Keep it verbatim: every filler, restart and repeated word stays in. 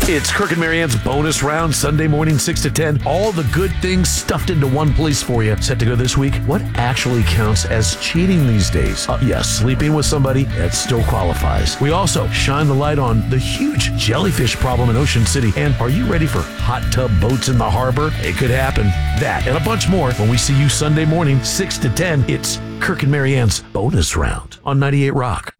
It's Kirk and Marianne's bonus round, Sunday morning, six to ten. All the good things stuffed into one place for you. Set to go this week. What actually counts as cheating these days? Uh, yes, sleeping with somebody, that still qualifies. We also shine the light on the huge jellyfish problem in Ocean City. And are you ready for hot tub boats in the harbor? It could happen. That and a bunch more when we see you Sunday morning, six to ten. It's Kirk and Marianne's bonus round on ninety-eight Rock.